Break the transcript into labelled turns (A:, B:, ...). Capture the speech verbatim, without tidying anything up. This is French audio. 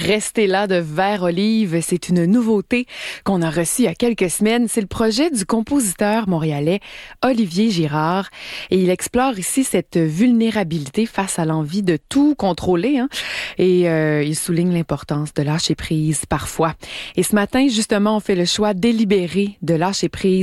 A: Restez là de Vert Olive. C'est une nouveauté qu'on a reçue il y a quelques semaines. C'est le projet du compositeur montréalais Olivier Girard. Et il explore ici cette vulnérabilité face à l'envie de tout contrôler. Hein? Et euh, il souligne l'importance de lâcher prise parfois. Et ce matin, justement, on fait le choix délibéré de lâcher prise